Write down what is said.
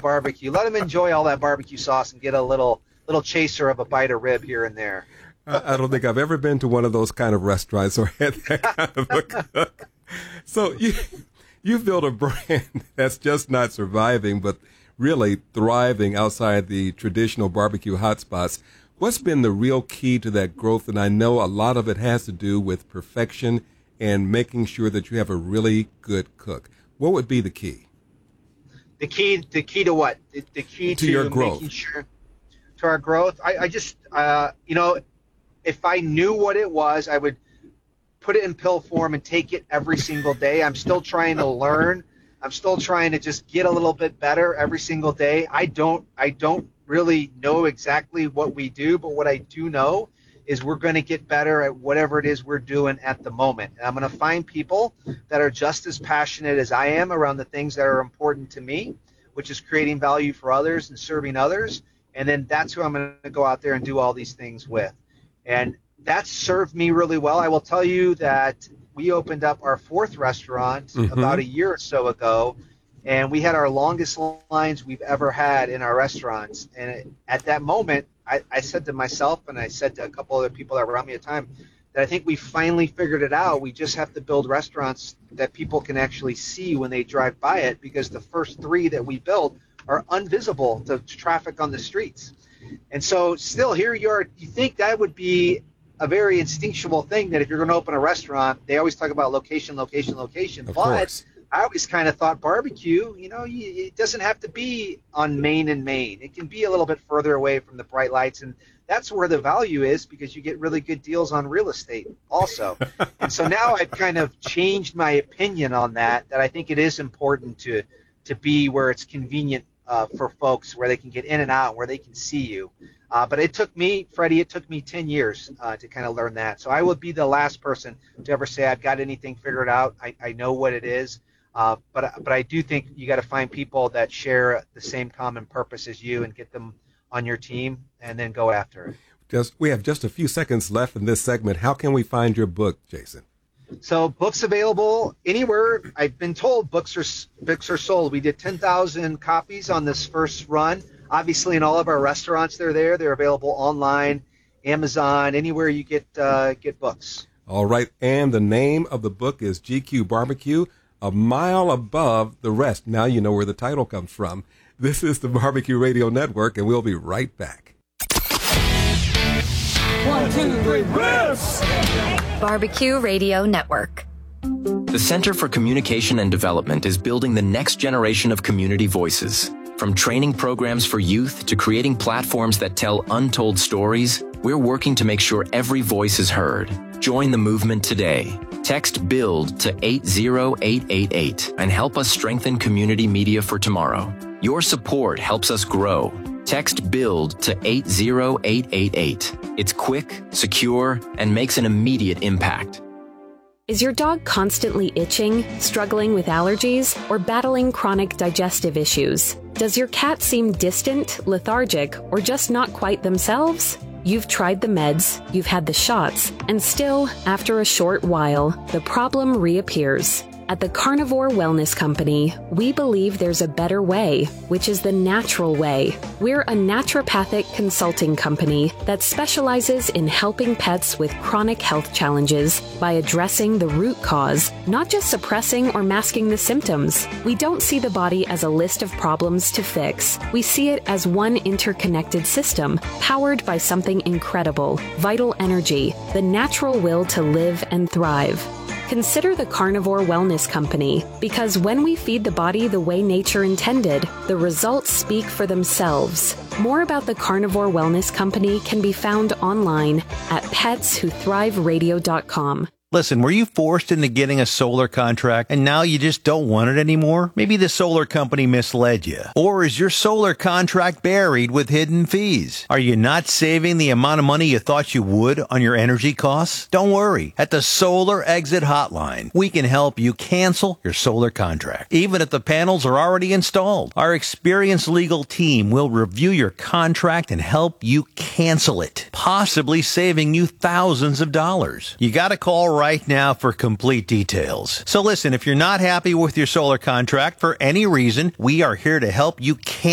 barbecue. Let them enjoy all that barbecue sauce and get a little chaser of a bite of rib here and there. I don't think I've ever been to one of those kind of restaurants or had that kind of a cook. So you've built a brand that's just not surviving, but really thriving outside the traditional barbecue hotspots. What's been the real key to that growth? And I know a lot of it has to do with perfection and making sure that you have a really good cook. What would be the key? The key to what? The key to your growth. Making sure to our growth. I just if I knew what it was, I would put it in pill form and take it every single day. I'm still trying to learn. I'm still trying to just get a little bit better every single day. I don't really know exactly what we do, but what I do know is we're going to get better at whatever it is we're doing at the moment. And I'm going to find people that are just as passionate as I am around the things that are important to me, which is creating value for others and serving others. And then that's who I'm going to go out there and do all these things with. And that's served me really well. I will tell you that we opened up our fourth restaurant about a year or so ago, and we had our longest lines we've ever had in our restaurants. And at that moment, I said to myself, and I said to a couple other people that were around me at the time, that I think we finally figured it out. We just have to build restaurants that people can actually see when they drive by it, because the first three that we built are invisible to traffic on the streets. And so still here you are, you think that would be a very instinctual thing, that if you're going to open a restaurant, they always talk about location. Of But course. I always kind of thought barbecue, it doesn't have to be on Main and Main. It can be a little bit further away from the bright lights, and that's where the value is, because you get really good deals on real estate also. And so now I've kind of changed my opinion on that I think it is important to be where it's convenient for folks, where they can get in and out, where they can see you. But it took me, Freddie, 10 years to kind of learn that. So I will be the last person to ever say I've got anything figured out. I know what it is. But I do think you got to find people that share the same common purpose as you and get them on your team and then go after it. We have just a few seconds left in this segment. How can we find your book, Jason? So books available anywhere. I've been told books are sold. We did 10,000 copies on this first run. Obviously, in all of our restaurants, they're there. They're available online, Amazon, anywhere you get books. All right. And the name of the book is GQ Barbecue, A Mile Above the Rest. Now you know where the title comes from. This is the Barbecue Radio Network, and we'll be right back. 1, 2, 3, riffs! Barbecue Radio Network. The Center for Communication and Development is building the next generation of community voices. From training programs for youth to creating platforms that tell untold stories, we're working to make sure every voice is heard. Join the movement today. Text BUILD to 80888 and help us strengthen community media for tomorrow. Your support helps us grow. Text BUILD to 80888. It's quick, secure, and makes an immediate impact. Is your dog constantly itching, struggling with allergies, or battling chronic digestive issues? Does your cat seem distant, lethargic, or just not quite themselves? You've tried the meds, you've had the shots, and still, after a short while, the problem reappears. At the Carnivore Wellness Company, we believe there's a better way, which is the natural way. We're a naturopathic consulting company that specializes in helping pets with chronic health challenges by addressing the root cause, not just suppressing or masking the symptoms. We don't see the body as a list of problems to fix. We see it as one interconnected system, powered by something incredible, vital energy, the natural will to live and thrive. Consider the Carnivore Wellness Company, because when we feed the body the way nature intended, the results speak for themselves. More about the Carnivore Wellness Company can be found online at petswhothriveradio.com. Listen, were you forced into getting a solar contract and now you just don't want it anymore? Maybe the solar company misled you. Or is your solar contract buried with hidden fees? Are you not saving the amount of money you thought you would on your energy costs? Don't worry. At the Solar Exit Hotline, we can help you cancel your solar contract, even if the panels are already installed. Our experienced legal team will review your contract and help you cancel it, possibly saving you thousands of dollars. You got to call right now for complete details. So listen, if you're not happy with your solar contract for any reason, we are here to help you cancel